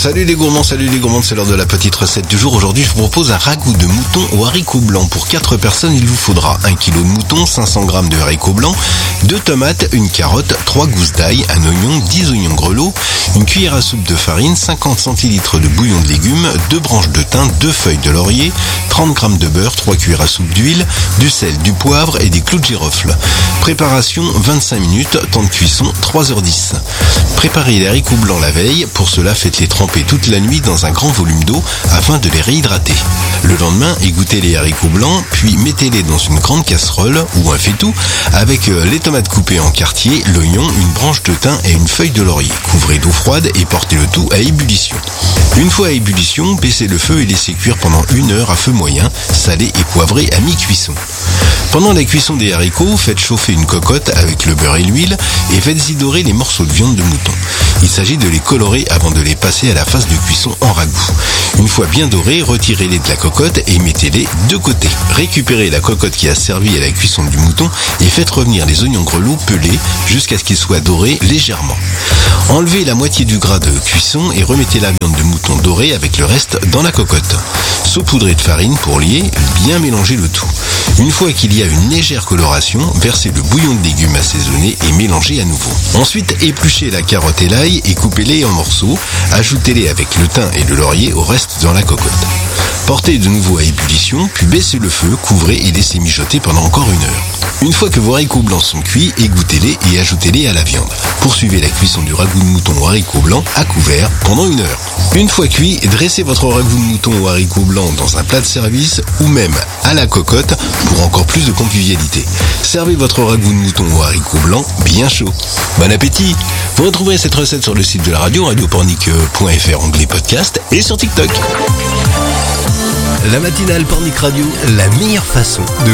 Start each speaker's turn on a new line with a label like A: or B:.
A: Salut les gourmands, c'est l'heure de la petite recette du jour. Aujourd'hui, je vous propose un ragoût de mouton aux haricots blancs. Pour 4 personnes, il vous faudra 1 kg de mouton, 500 g de haricots blancs, 2 tomates, une carotte, 3 gousses d'ail, un oignon, 10 oignons grelots, une cuillère à soupe de farine, 50 centilitres de bouillon de légumes, 2 branches de thym, 2 feuilles de laurier, 30 g de beurre, 3 cuillères à soupe d'huile, du sel, du poivre et des clous de girofle. Préparation 25 minutes, temps de cuisson 3h10. Préparez les haricots blancs la veille. Pour cela, faites-les tremper toute la nuit dans un grand volume d'eau afin de les réhydrater. Le lendemain, égouttez les haricots blancs, puis mettez-les dans une grande casserole ou un faitout avec les tomates coupées en quartiers, l'oignon, une branche de thym et une feuille de laurier. Couvrez d'eau froide et portez le tout à ébullition. Une fois à ébullition, baissez le feu et laissez cuire pendant 1 heure à feu moyen, salé et poivré à mi-cuisson. Pendant la cuisson des haricots, faites chauffer une cocotte avec le beurre et l'huile et faites-y dorer les morceaux de viande de mouton. Il s'agit de les colorer avant de les passer à la phase de cuisson en ragoût. Une fois bien dorés, retirez-les de la cocotte et mettez-les de côté. Récupérez la cocotte qui a servi à la cuisson du mouton et faites revenir les oignons grelots pelés jusqu'à ce qu'ils soient dorés légèrement. Enlevez la moitié du gras de cuisson et remettez la viande de mouton dorée avec le reste dans la cocotte. Saupoudrez de farine pour lier, bien mélanger le tout. Une fois qu'il y a une légère coloration, versez le bouillon de légumes assaisonné et mélangez à nouveau. Ensuite, épluchez la carotte et l'ail et coupez-les en morceaux. Ajoutez-les avec le thym et le laurier au reste dans la cocotte. Portez de nouveau à ébullition, puis baissez le feu, couvrez et laissez mijoter pendant encore 1 heure. Une fois que vos haricots blancs sont cuits, égouttez-les et ajoutez-les à la viande. Poursuivez la cuisson du ragoût de mouton aux haricots blancs à couvert pendant 1 heure. Une fois cuit, dressez votre ragoût de mouton aux haricots blancs dans un plat de service ou même à la cocotte pour encore plus de convivialité. Servez votre ragoût de mouton aux haricots blancs bien chaud. Bon appétit! Vous retrouverez cette recette sur le site de la radio, radiopornic.fr, onglet podcast et sur TikTok.
B: La matinale Pornic Radio, la meilleure façon de